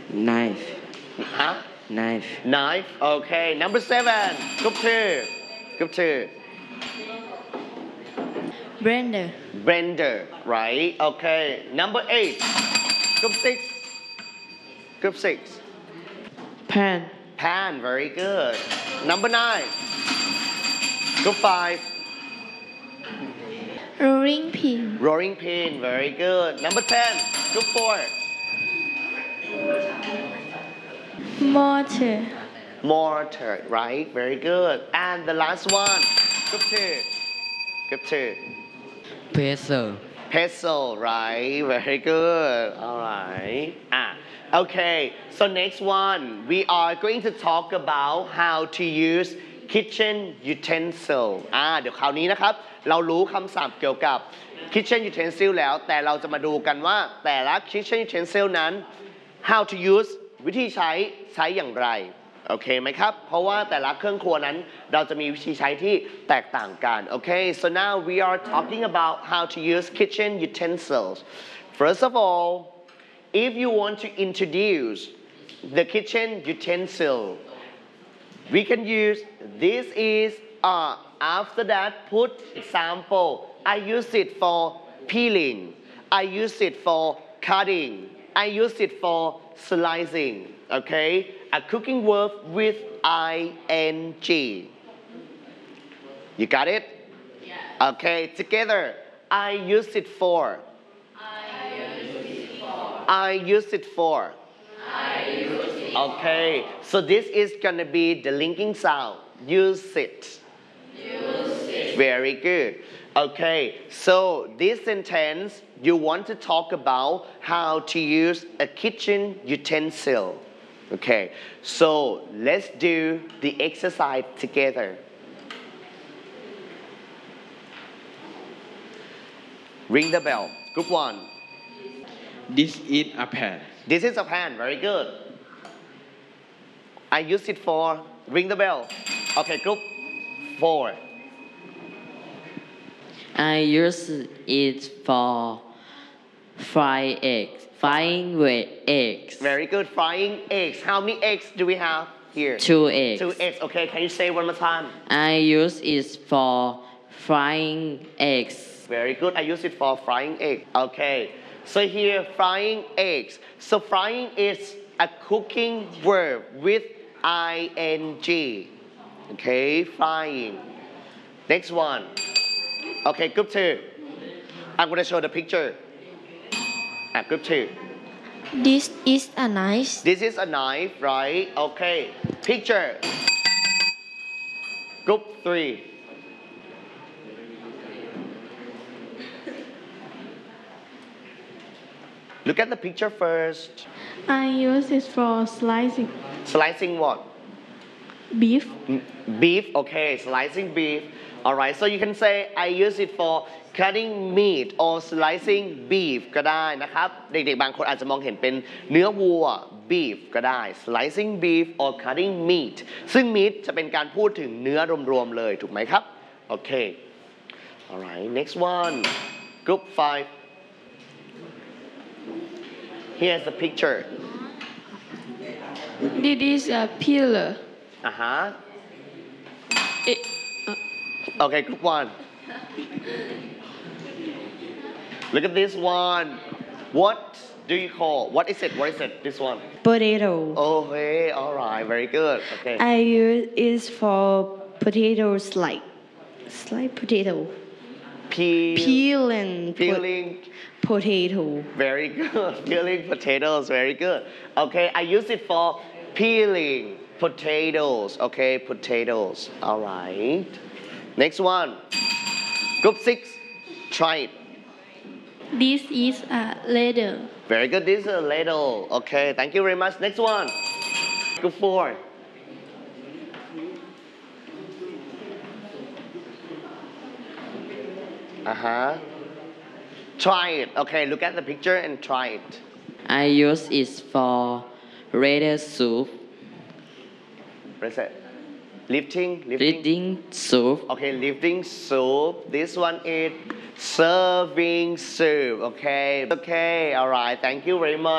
Knife. Huh? Knife. Knife. Okay. Number 7. Group 2. Group 2. Blender. Blender. Right. Okay. Number 8. Group 6. Group 6. Pan. Pan. Very good. Number 9. Group 5. Rolling pin. Rolling pin. Very good. Number 10. Group 4. Mortar. Mortar. Right. Very good. And the last one. Group 2. Group 2. Pestle. Pestle, right? Very good. All right. Okay. So next one, we are going to talk about how to use kitchen utensil เดี๋ยวคราวนี้นะครับเรารู้คำศัพท์เกี่ยวกับ kitchen utensil แล้วแต่เราจะมาดูกันว่าแต่ละ kitchen utensil นั้น how to use วิธีใช้อย่างไรโอเคไหมครับเพราะว่าแต่ละเครื่องครัวนั้นเราจะมีวิธีใช้ที่แตกต่างกันโอเค so now we are talking about how to use kitchen utensils first of all if you want to introduce the kitchen utensil we can use this is after that put example I use it for peeling I use it for cutting I use it for slicing okay a cooking verb with ing you got it yeah. Okay together I use it for I use it for okay so this is gonna be the linking sound use it very good okay so this sentence you want to talk about how to use a kitchen utensil okay so let's do the exercise together ring the bell group 1 This is a pan. this is a pan very good I use it for ring the bell okay group 4 I use it for frying eggs. very good frying eggs how many eggs do we have here 2 eggs. 2 eggs okay can you say one more time I use it for frying eggs. very good I use it for frying egg okay so here frying eggs so frying is a cooking verb with ing okay frying next one okay group 2 I'm going to show the picture group 2 This is a knife. this is a knife right okay picture group 3 look at the picture first I use it for slicing slicing what beef. beef okay slicing beef alright so you can say I use it for cutting meat or slicing beef ก็ได้นะครับเด็กๆบางคนอาจจะมองเห็นเป็นเนื้อวัว beef ก็ได้ slicing beef or cutting meat ซึ่ง meat จะเป็นการพูดถึงเนื้อรวมๆเลยถูกไหมครับโอเค alright next one group 5 here's the picture This is a peeler. Okay, group 1. Look at this one. What do you call? What is it? What is it? This one. Potato. Okay, all right, very good. Okay. I use it for potato slice potato. Peeling. Peeling. Potato. Very good. Peeling potatoes. Very good. Okay, I use it for peeling potatoes. Okay, potatoes. All right. Next one. Group 6. Try it. This is a ladle. Very good. This is a ladle. Okay, thank you very much. Next one. Group 4. Try it. Okay, look at the picture and try it. I use it for ladle soup. What is it? Lifting? Lifting soup. Okay, lifting soup. This one is serving soup. Okay. Okay, alright. Thank you very much.